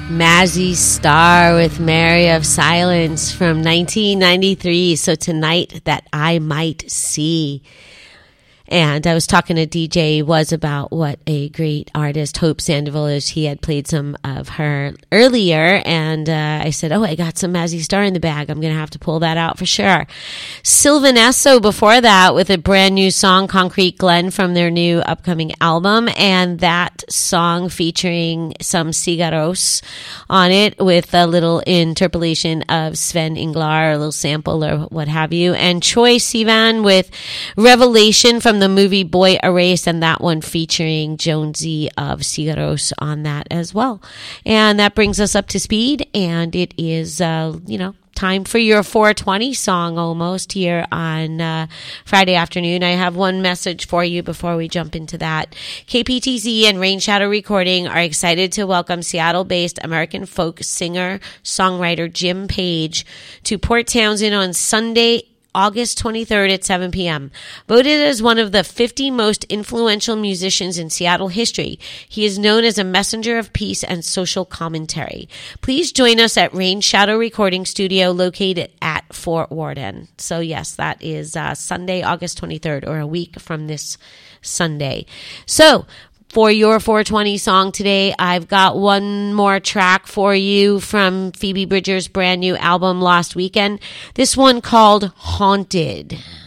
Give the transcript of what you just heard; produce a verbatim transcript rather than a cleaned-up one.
Mazzy Star with Mary of Silence from nineteen ninety-three. So Tonight That I Might See. And I was talking to D J Was about what a great artist Hope Sandoval is. He had played some of her earlier, and uh, I said, oh, I got some Mazzy Star in the bag. I'm going to have to pull that out for sure. Sylvan Esso before that with a brand new song, Concrete Glen, from their new upcoming album, and that song featuring some cigarros on it with a little interpolation of Sven Inglar, a little sample or what have you, and Troye Sivan with Revelation from the movie Boy Erased, and that one featuring Jonesy of Cigarros on that as well. And that brings us up to speed, and it is, uh, you know, time for your four twenty song almost here on uh, Friday afternoon. I have one message for you before we jump into that. K P T Z and Rain Shadow Recording are excited to welcome Seattle-based American folk singer-songwriter Jim Page to Port Townsend on Sunday, August twenty-third at seven p.m. Voted as one of the fifty most influential musicians in Seattle history, he is known as a messenger of peace and social commentary. Please join us at Rain Shadow Recording Studio located at Fort Worden. So yes, that is uh, Sunday, August twenty-third, or a week from this Sunday. So for your four twenty song today, I've got one more track for you from Phoebe Bridgers' brand new album, Lost Weekend. This one called Haunted.